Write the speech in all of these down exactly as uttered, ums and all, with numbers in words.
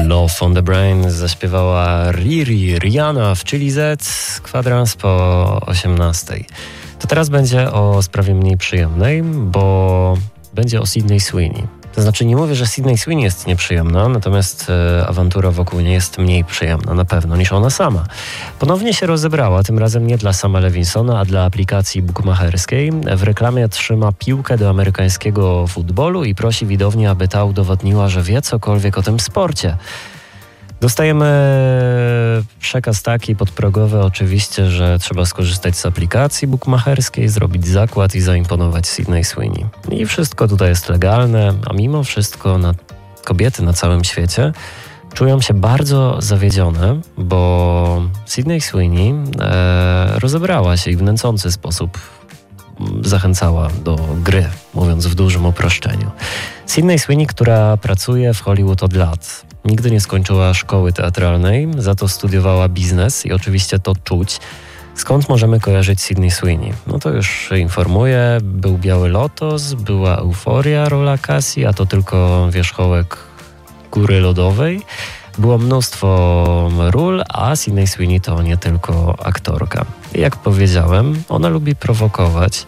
Love on the Brain zaśpiewała Riri Rihanna w Chili Z, kwadrans po osiemnastej. To teraz będzie o sprawie mniej przyjemnej, bo będzie o Sydney Sweeney. To znaczy nie mówię, że Sydney Sweeney jest nieprzyjemna, natomiast e, awantura wokół niej jest mniej przyjemna na pewno niż ona sama. Ponownie się rozebrała, tym razem nie dla Sama Lewinsona, a dla aplikacji bookmacherskiej. W reklamie trzyma piłkę do amerykańskiego futbolu i prosi widownię, aby ta udowodniła, że wie cokolwiek o tym sporcie. Dostajemy przekaz taki podprogowy oczywiście, że trzeba skorzystać z aplikacji bookmacherskiej, zrobić zakład i zaimponować Sydney Sweeney. I wszystko tutaj jest legalne, a mimo wszystko na kobiety na całym świecie czują się bardzo zawiedzione, bo Sydney Sweeney e, rozebrała się i w nęcący sposób zachęcała do gry, mówiąc w dużym uproszczeniu. Sydney Sweeney, która pracuje w Hollywood od lat, nigdy nie skończyła szkoły teatralnej, za to studiowała biznes i oczywiście to czuć. Skąd możemy kojarzyć Sydney Sweeney? No to już informuję, był Biały Lotos, była Euforia, rola Cassie, a to tylko wierzchołek góry lodowej. Było mnóstwo ról, a Sydney Sweeney to nie tylko aktorka. I jak powiedziałem, ona lubi prowokować,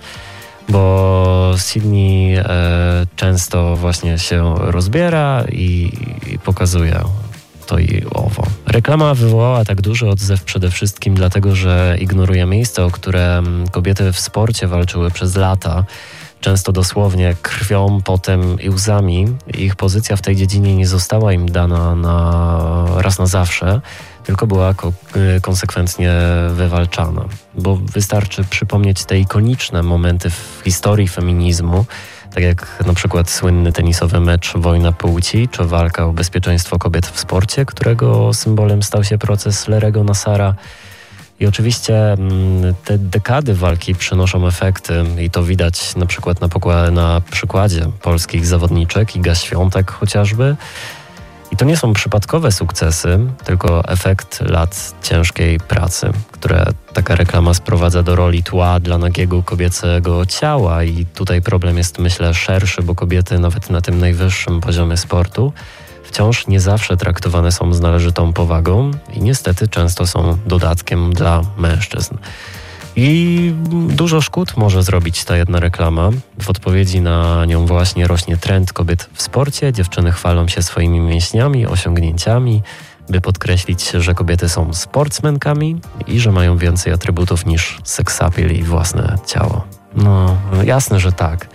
bo Sydney e, często właśnie się rozbiera i, i pokazuje to i owo. Reklama wywołała tak duży odzew przede wszystkim dlatego, że ignoruje miejsce, o które kobiety w sporcie walczyły przez lata, często dosłownie krwią, potem i łzami. Ich pozycja w tej dziedzinie nie została im dana na raz na zawsze, tylko była ko- konsekwentnie wywalczana. Bo wystarczy przypomnieć te ikoniczne momenty w historii feminizmu, tak jak na przykład słynny tenisowy mecz Wojna płci, czy walka o bezpieczeństwo kobiet w sporcie, którego symbolem stał się proces Larry'ego Nassara. I oczywiście te dekady walki przynoszą efekty i to widać na przykład na, pokła- na przykładzie polskich zawodniczek, Iga Świątek chociażby. I to nie są przypadkowe sukcesy, tylko efekt lat ciężkiej pracy, które taka reklama sprowadza do roli tła dla nagiego kobiecego ciała. I tutaj problem jest, myślę, szerszy, bo kobiety nawet na tym najwyższym poziomie sportu wciąż nie zawsze traktowane są z należytą powagą i niestety często są dodatkiem dla mężczyzn. I dużo szkód może zrobić ta jedna reklama. W odpowiedzi na nią właśnie rośnie trend kobiet w sporcie. Dziewczyny chwalą się swoimi mięśniami, osiągnięciami, by podkreślić, że kobiety są sportsmenkami i że mają więcej atrybutów niż seksapil i własne ciało. No, jasne, że tak.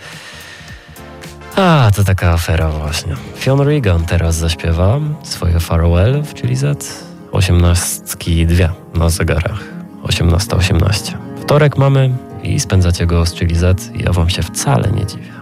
A, to taka afera właśnie. Fionn Regan teraz zaśpiewa swoje Farewell w Chili Z. Osiemnastki dwie na zegarach. osiemnasta osiemnaście. Wtorek mamy i spędzacie go z Chili Z i ja wam się wcale nie dziwię.